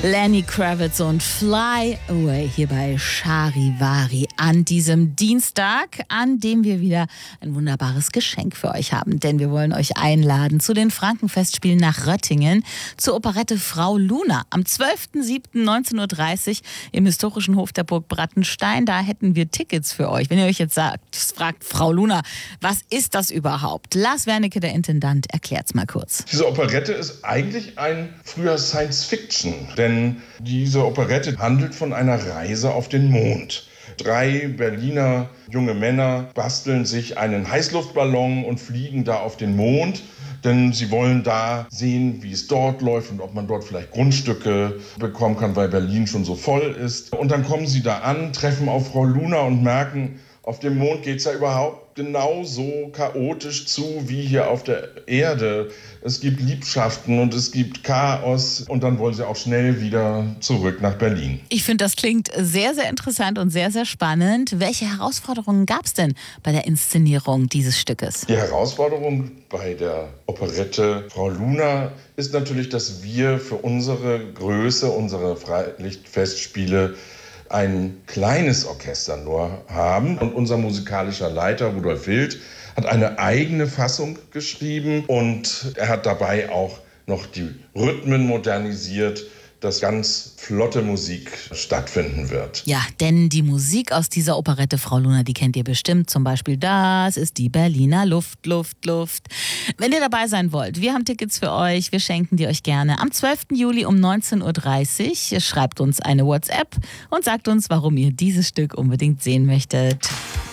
Lenny Kravitz und Fly Away hier bei Charivari an diesem Dienstag, an dem wir wieder ein wunderbares Geschenk für euch haben. Denn wir wollen euch einladen zu den Frankenfestspielen nach Röttingen, zur Operette Frau Luna am 12.07.19:30 Uhr im historischen Hof der Burg Brattenstein. Da hätten wir Tickets für euch. Wenn ihr euch jetzt fragt, Frau Luna, was ist das überhaupt? Lars Wernicke, der Intendant, erklärt's mal kurz. Diese Operette ist eigentlich ein früher Science-Fiction, denn diese Operette handelt von einer Reise auf den Mond. 3 Berliner junge Männer basteln sich einen Heißluftballon und fliegen da auf den Mond, denn sie wollen da sehen, wie es dort läuft und ob man dort vielleicht Grundstücke bekommen kann, weil Berlin schon so voll ist. Und dann kommen sie da an, treffen auf Frau Luna und merken, auf dem Mond geht es ja überhaupt genauso chaotisch zu wie hier auf der Erde. Es gibt Liebschaften und es gibt Chaos und dann wollen sie auch schnell wieder zurück nach Berlin. Ich finde, das klingt sehr, sehr interessant und sehr, sehr spannend. Welche Herausforderungen gab es denn bei der Inszenierung dieses Stückes? Die Herausforderung bei der Operette Frau Luna ist natürlich, dass wir für unsere Größe, unsere Freilichtfestspiele ein kleines Orchester nur haben. Und unser musikalischer Leiter, Rudolf Wild, hat eine eigene Fassung geschrieben und er hat dabei auch noch die Rhythmen modernisiert, dass ganz flotte Musik stattfinden wird. Ja, denn die Musik aus dieser Operette Frau Luna, die kennt ihr bestimmt. Zum Beispiel Das ist die Berliner Luft, Luft, Luft. Wenn ihr dabei sein wollt, wir haben Tickets für euch. Wir schenken die euch gerne. Am 12. Juli um 19:30 Uhr schreibt uns eine WhatsApp und sagt uns, warum ihr dieses Stück unbedingt sehen möchtet.